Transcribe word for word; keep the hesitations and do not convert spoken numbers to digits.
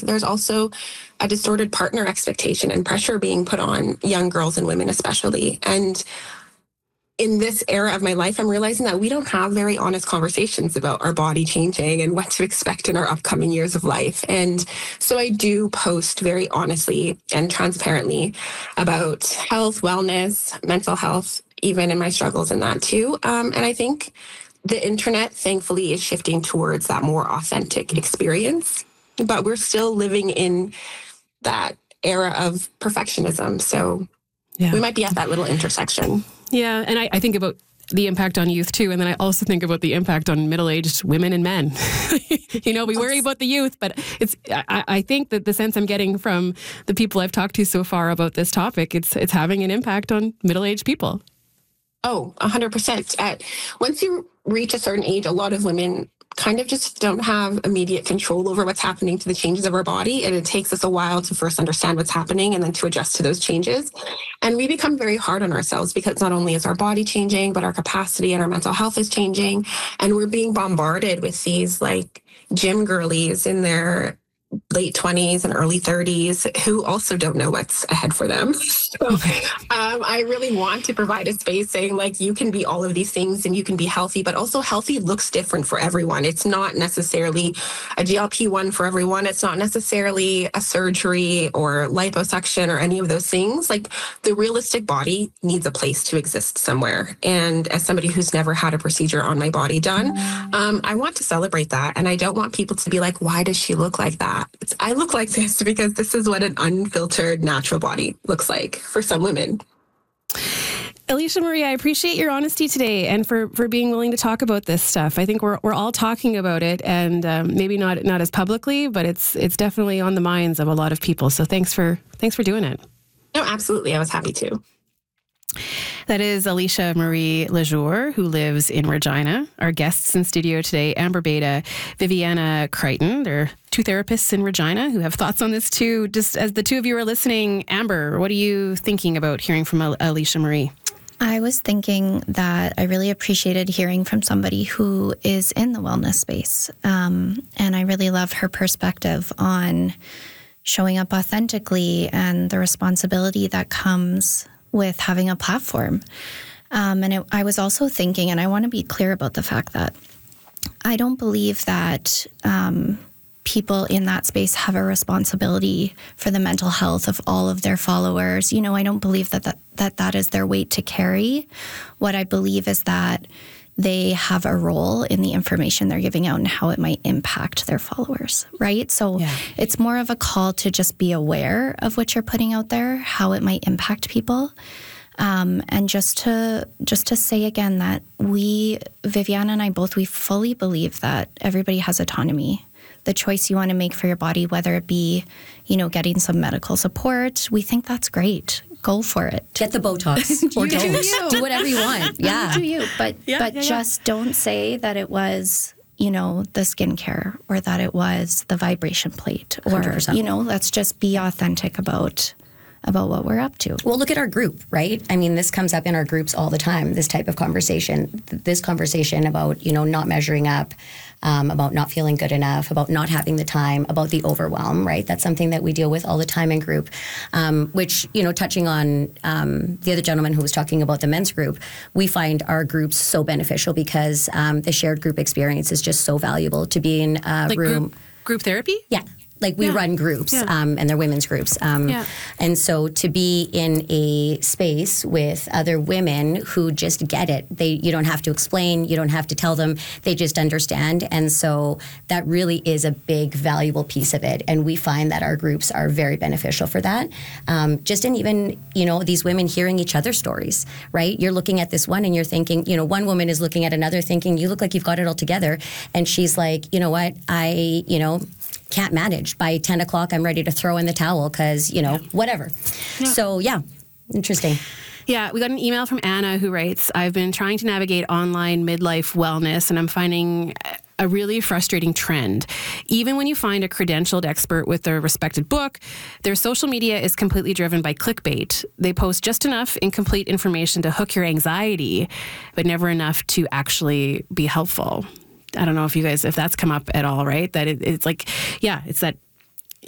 there's also a distorted partner expectation and pressure being put on young girls and women especially. And in this era of my life, I'm realizing that we don't have very honest conversations about our body changing and what to expect in our upcoming years of life. And so I do post very honestly and transparently about health, wellness, mental health, even in my struggles in that too. Um, and I think the internet, thankfully, is shifting towards that more authentic experience, but we're still living in that era of perfectionism. So yeah. We might be at that little intersection. Yeah, and I, I think about the impact on youth too, and then I also think about the impact on middle-aged women and men. You know, we worry about the youth, but it's. I, I think that the sense I'm getting from the people I've talked to so far about this topic, it's it's having an impact on middle-aged people. Oh, one hundred percent. At, once you reach a certain age, a lot of women kind of just don't have immediate control over what's happening to the changes of our body. And it takes us a while to first understand what's happening and then to adjust to those changes. And we become very hard on ourselves because not only is our body changing, but our capacity and our mental health is changing. And we're being bombarded with these like gym girlies in their late twenties and early thirties who also don't know what's ahead for them. So um, I really want to provide a space saying like you can be all of these things and you can be healthy, but also healthy looks different for everyone. It's not necessarily a G L P one for everyone. It's not necessarily a surgery or liposuction or any of those things. Like the realistic body needs a place to exist somewhere. And as somebody who's never had a procedure on my body done, um, I want to celebrate that. And I don't want people to be like, why does she look like that? It's, I look like this because this is what an unfiltered natural body looks like for some women. Alicia Marie, I appreciate your honesty today and for, for being willing to talk about this stuff. I think we're we're all talking about it, and um, maybe not not as publicly, but it's it's definitely on the minds of a lot of people. So thanks for thanks for doing it. No, absolutely. I was happy to. That is Alicia Marie Lejour, who lives in Regina. Our guests in studio today, Amber Beta, Viviana Crichton. They're two therapists in Regina who have thoughts on this too. Just as the two of you are listening, Amber, what are you thinking about hearing from Alicia Marie? I was thinking that I really appreciated hearing from somebody who is in the wellness space. Um, and I really love her perspective on showing up authentically and the responsibility that comes with having a platform. Um, and it, I was also thinking, and I want to be clear about the fact that I don't believe that um, people in that space have a responsibility for the mental health of all of their followers. You know, I don't believe that that, that, that is their weight to carry. What I believe is that they have a role in the information they're giving out and how it might impact their followers, right? So yeah. It's more of a call to just be aware of what you're putting out there, how it might impact people. Um, and just to just to say again that we, Viviana and I both, we fully believe that everybody has autonomy. The choice you want to make for your body, whether it be, you know, getting some medical support, we think that's great. Go for it. Get the Botox or do don't. You. Do whatever you want. Yeah. Do you. But, yeah, but yeah, just yeah. don't say that it was, you know, the skincare or that it was the vibration plate or, one hundred percent. You know, let's just be authentic about about what we're up to. Well, look at our group, right? I mean, this comes up in our groups all the time, this type of conversation, this conversation about, you know, not measuring up, um, about not feeling good enough, about not having the time, about the overwhelm, right? That's something that we deal with all the time in group, um, which, you know, touching on um, the other gentleman who was talking about the men's group, we find our groups so beneficial because um, the shared group experience is just so valuable to be in a like room. Group, group therapy? Yeah. Like we yeah. run groups yeah. um, and they're women's groups. Um, yeah. And so to be in a space with other women who just get it, they you don't have to explain, you don't have to tell them, they just understand. And so that really is a big, valuable piece of it. And we find that our groups are very beneficial for that. Um, just in even, you know, these women hearing each other's stories, right? You're looking at this one and you're thinking, you know, one woman is looking at another thinking, you look like you've got it all together. And she's like, you know what, I, you know, can't manage. By ten o'clock, I'm ready to throw in the towel because, you know, yeah. whatever. Yeah. So, yeah, interesting. Yeah, we got an email from Anna who writes, I've been trying to navigate online midlife wellness and I'm finding a really frustrating trend. Even when you find a credentialed expert with a respected book, their social media is completely driven by clickbait. They post just enough incomplete information to hook your anxiety, but never enough to actually be helpful. I don't know if you guys, if that's come up at all, right? That it, it's like, yeah, it's that